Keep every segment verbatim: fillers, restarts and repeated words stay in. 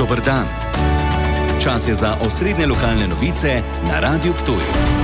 Dober dan. Čas je za osrednje lokalne novice na Radiu Ptuj.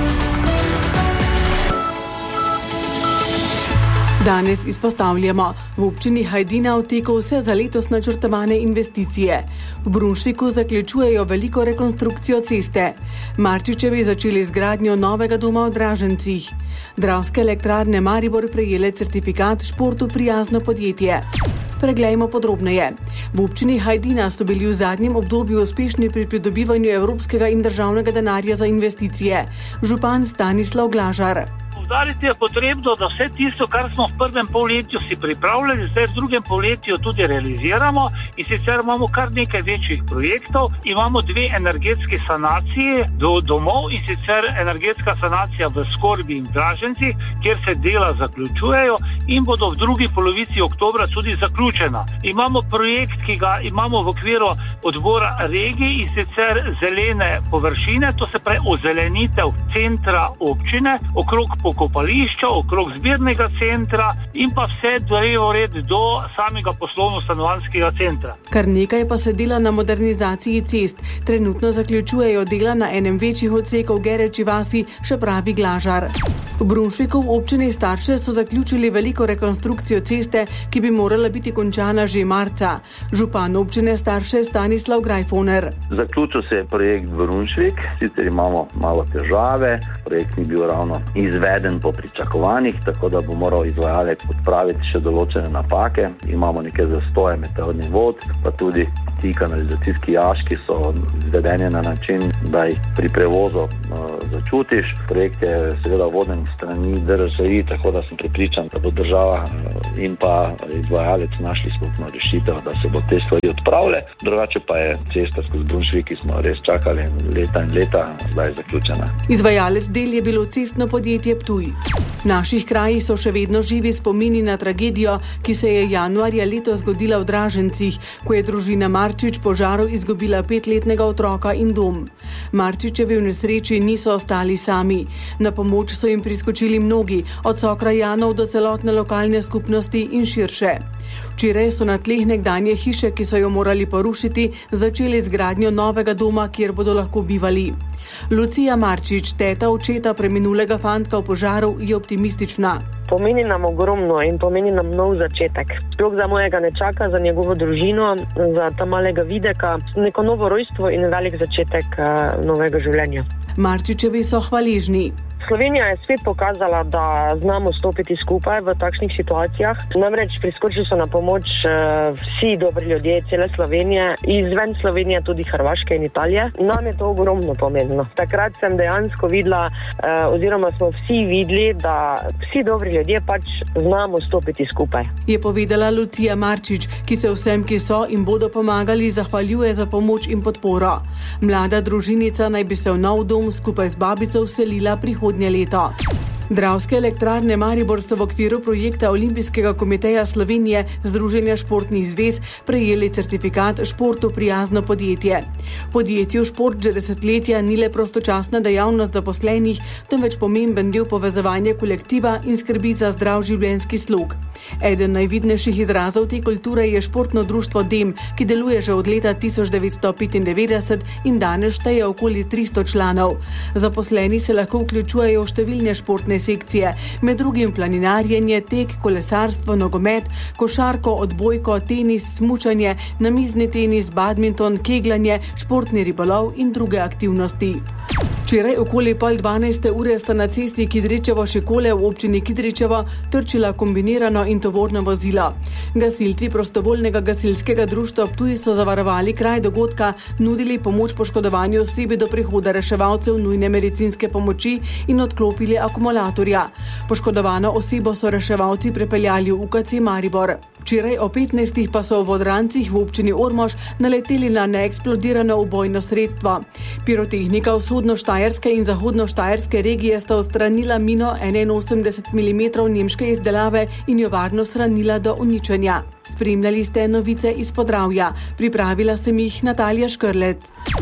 Danes izpostavljamo, v občini Hajdina v teku vse za letos načrtovane investicije. V Brunšviku zaključujejo veliko rekonstrukcijo ceste. Marčičevi začeli zgradnjo novega doma v Dražencih. Dravske elektrarne Maribor prejele certifikat športu prijazno podjetje. Preglejmo podrobneje. V občini Hajdina so bili v zadnjem obdobju uspešni pri pridobivanju evropskega in državnega denarja za investicije. Župan Stanislav Glažar. Poudariti je potrebno, da vse tisto, kar smo v prvem polletju si pripravljali, zdaj v drugem polletju tudi realiziramo, in sicer imamo kar nekaj večjih projektov. Imamo dve energetske sanacije do domov, in sicer energetska sanacija v Skorbi in Dražencih, kjer se dela zaključujejo in bodo v drugi polovici oktobra tudi zaključena. Imamo projekt, ki ga imamo v okviru odbora regij, in sicer zelene površine, to se pravi ozelenitev centra občine, okrog pokopališča, okrog zbirnega centra in pa vse drevo red do samega poslovno-stanovanjskega centra. Kar nekaj pa se dela na modernizaciji cest. Trenutno zaključujejo dela na enem večjih odsekov Gereči vasi, še pravi Glažar. V Brunšviku v občini Starše so zaključili veliko rekonstrukcijo ceste, ki bi morala biti končana že marca. Župan občine Starše Stanislav Grajfoner. Zaključil se je projekt Brunšvik, sicer imamo malo težave, projekt ni bil ravno izveden po pričakovanjih, tako da bo moral izvajalec odpraviti še določene napake. Imamo neke zastoje meteornih vod, pa tudi ti kanalizacijski jaški so izvedeni na način, da jih pri prevozu uh, začutiš. Projekt je seveda voden strani D R S I, tako da sem prepričan, da bo država uh, in pa izvajalec našli skupno rešitev, da se bo te stvari odpravile. Drugače pa je cesta skozi Brunšvik, ki smo res čakali leta in leta, zdaj je zaključena. Izvajalec del je bilo cestno podjetje Ptuj. V naših krajih so še vedno živi spomini na tragedijo, ki se je januarja letos zgodila v Dražencih, ko je družina Marčič požarov izgubila petletnega otroka in dom. Marčičevi v nesreči niso ostali sami. Na pomoč so jim priskočili mnogi, od sokrajanov do celotne lokalne skupnosti in širše. Včeraj so na tleh nekdanje hiše, ki so jo morali porušiti, začeli zgradnjo novega doma, kjer bodo lahko bivali. Lucija Marčič, teta očeta preminulega fantka v požaru, je optimistična. Pomeni nam ogromno in pomeni nam nov začetek. Sploh za mojega nečaka, za njegovo družino, za ta malega Videka, neko novo rojstvo in velik začetek uh, novega življenja. Marčičevi so hvaležni. Slovenija je spet pokazala, da znamo stopiti skupaj v takšnih situacijah. Namreč priskočili so na pomoč uh, vsi dobri ljudje cele Slovenije, izven Slovenije tudi Hrvaške in Italije. Nam je to ogromno pomembno. Takrat sem dejansko videla, uh, oziroma smo vsi videli, da vsi dobri ljudje pač znamo stopiti skupaj. Je povedala Lucija Marčič, ki se vsem, ki so in bodo pomagali, zahvaljuje za pomoč in podporo. Mlada družinica naj bi se v nov dom skupaj z babico vselila prihodnje leto. Dravske elektrarne Maribor so v okviru projekta Olimpijskega komiteja Slovenije Združenja športnih zvez prejeli certifikat športu prijazno podjetje. Podjetju šport že desetletja ni le prostočasna dejavnost zaposlenih, temveč pomemben del povezovanja kolektiva in skrbi za zdrav življenjski slog. Eden najvidnejših izrazov te kulture je športno društvo D E M, ki deluje že od leta tisoč devetsto petindevetdeset in danes šteje okoli tristo članov. Zaposleni se lahko vključujejo v številne športne sekcije, med drugim planinarjenje, tek, kolesarstvo, nogomet, košarko, odbojko, tenis, smučanje, namizni tenis, badminton, kegljanje, športni ribolov in druge aktivnosti. Včeraj okoli pol dvanajste ure sta na cesti Kidričevo-Šekole v občini Kidričevo trčila kombinirano in tovorno vozilo. Gasilci prostovoljnega gasilskega društva Ptuj so zavarovali kraj dogodka, nudili pomoč poškodovanju osebi do prihoda reševalcev nujne medicinske pomoči in odklopili akumulatorja. Poškodovano osebo so reševalci prepeljali v U K C Maribor. Včeraj o petnajstih pa so v Vodrancih v občini Ormož naleteli na neeksplodirano ubojno sredstvo. Pirotehnika vzhodno-štajerske in zahodno-štajerske regije sta odstranila mino enainosemdeset milimetrov nemške izdelave in jo varno shranila do uničenja. Spremljali ste novice iz Podravja. Pripravila sem jih Natalija Škrlec.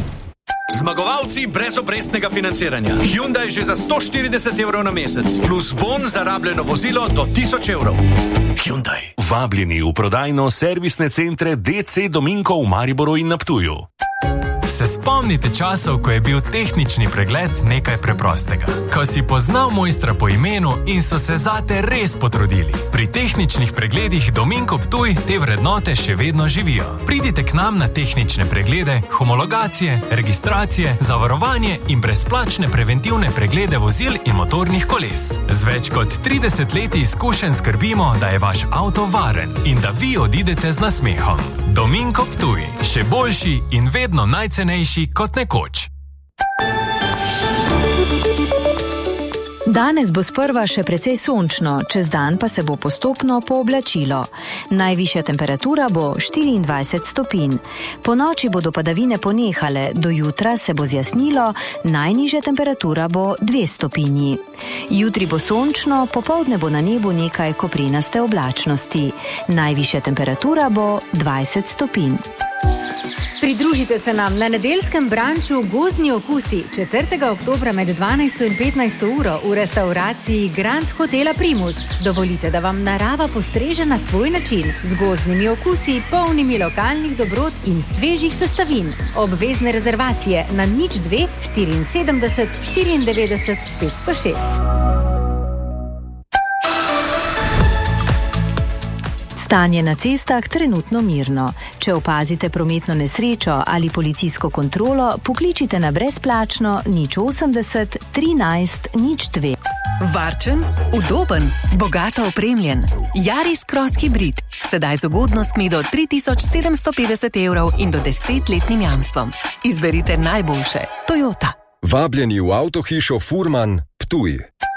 Zmagovalci brezobrestnega financiranja. Hyundai že za sto štirideset evrov na mesec, plus bon za rabljeno vozilo do tisoč evrov. Hyundai. Vabljeni v prodajno servisne centre D C Dominko v Mariboru in na Ptuju. Se spomnite časov, ko je bil tehnični pregled nekaj preprostega? Ko si poznal mojstra po imenu in so se zate res potrudili. Pri tehničnih pregledih Dominko Ptuj te vrednote še vedno živijo. Pridite k nam na tehnične preglede, homologacije, registracije, zavarovanje in brezplačne preventivne preglede vozil in motornih koles. Z več kot trideset leti izkušenj skrbimo, da je vaš avto varen in da vi odidete z nasmehom. Dominko Ptuj, še boljši in vedno najcenejši kot nekoč. Danes bo sprva še precej sončno, čez dan pa se bo postopno pooblačilo. Najvišja temperatura bo štiriindvajset stopinj. Po noči bodo padavine ponehale, do jutra se bo zjasnilo, najnižja temperatura bo dve stopinji. Jutri bo sončno, popoldne bo na nebu nekaj koprenaste oblačnosti. Najvišja temperatura bo dvajset stopinj. Pridružite se nam na nedeljskem branču Gozdni okusi četrtega oktobra med dvanajsto in petnajsto uro v restavraciji Grand Hotela Primus. Dovolite, da vam narava postreže na svoj način z gozdnimi okusi, polnimi lokalnih dobrot in svežih sestavin. Obvezne rezervacije na nič dve štiriinsedemdeset štiriindevetdeset petsto šest. Stanje na cestah trenutno mirno. Če opazite prometno nesrečo ali policijsko kontrolo, pokličite na brezplačno nič osemdeset trinajst nič dve. Varčen, udoben, bogato opremljen. Yaris Cross Hybrid. Sedaj z ugodnostmi do tri tisoč sedemsto petdeset evrov in do desetletnim jamstvom. Izberite najboljše. Toyota. Vabljeni v avtohišo Furman, Ptuj.